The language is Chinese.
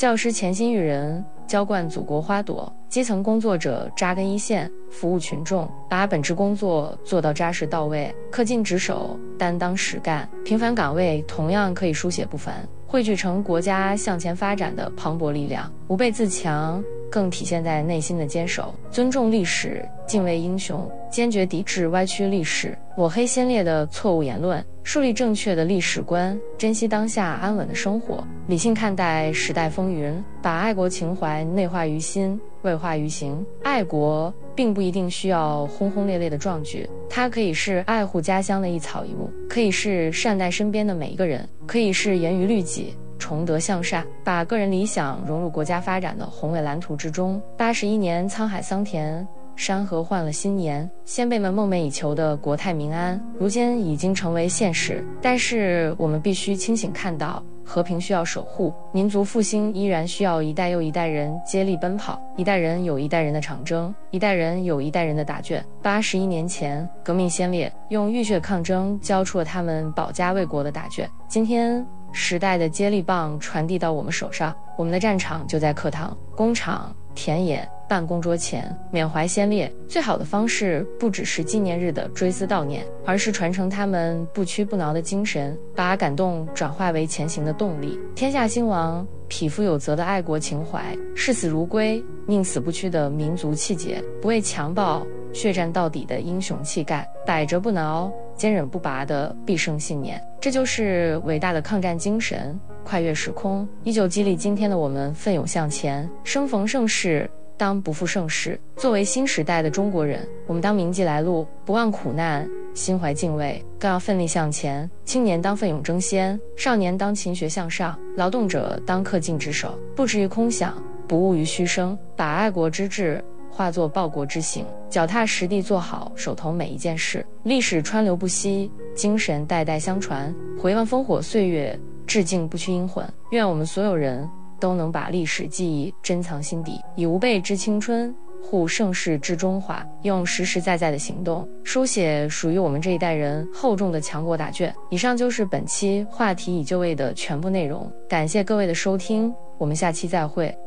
教师潜心育人，浇灌祖国花朵；基层工作者扎根一线，服务群众，把本职工作做到扎实到位，恪尽职守，担当实干。平凡岗位同样可以书写不凡，汇聚成国家向前发展的磅礴力量。无备自强更体现在内心的坚守，尊重历史，敬畏英雄，坚决抵制歪曲历史、抹黑先烈的错误言论，树立正确的历史观，珍惜当下安稳的生活，理性看待时代风云，把爱国情怀内化于心，外化于行。爱国并不一定需要轰轰烈烈的壮举，它可以是爱护家乡的一草一木，可以是善待身边的每一个人，可以是严于律己，崇德向善，把个人理想融入国家发展的宏伟蓝图之中。81年沧海桑田，山河换了新年，先辈们梦寐以求的国泰民安，如今已经成为现实。但是我们必须清醒看到，和平需要守护，民族复兴依然需要一代又一代人接力奔跑，一代人有一代人的长征，一代人有一代人的答卷。81年前，革命先烈用浴血抗争交出了他们保家卫国的答卷。今天时代的接力棒传递到我们手上，我们的战场就在课堂、工厂、田野、办公桌前，缅怀先烈。最好的方式不只是纪念日的追思悼念，而是传承他们不屈不挠的精神，把感动转化为前行的动力。天下兴亡，匹夫有责的爱国情怀，视死如归，宁死不屈的民族气节，不畏强暴，血战到底的英雄气概，百折不挠，坚韧不拔的必胜信念。这就是伟大的抗战精神，跨越时空，依旧激励今天的我们奋勇向前。生逢盛世，当不负盛世。作为新时代的中国人，我们当铭记来路，不忘苦难，心怀敬畏，更要奋力向前。青年当奋勇争先，少年当勤学向上，劳动者当恪尽职守，不止于空想，不误于虚声，把爱国之志化作报国之行，脚踏实地做好手头每一件事。历史川流不息，精神代代相传，回望烽火岁月，致敬不屈英魂。愿我们所有人都能把历史记忆珍藏心底，以无辈之青春护盛世之中华，用实实在在的行动书写属于我们这一代人厚重的强国答卷。以上就是本期话题已就位的全部内容，感谢各位的收听，我们下期再会。